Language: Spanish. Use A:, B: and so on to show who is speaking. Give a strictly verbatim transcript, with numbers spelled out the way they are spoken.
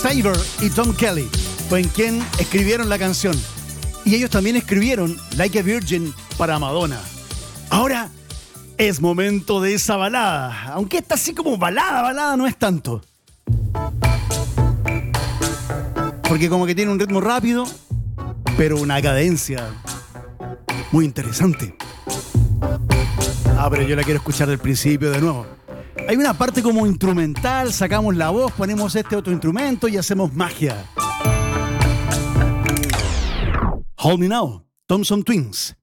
A: Saver y Tom Kelly fue quien escribieron la canción. Y ellos también escribieron Like a Virgin para Madonna. Ahora es momento de esa balada. Aunque esta así como balada, balada no es tanto. Porque como que tiene un ritmo rápido, pero una cadencia muy interesante. Ah, pero yo la quiero escuchar del principio de nuevo. Hay una parte como instrumental, sacamos la voz, ponemos este otro instrumento y hacemos magia. Hold Me Now, Thompson Twins.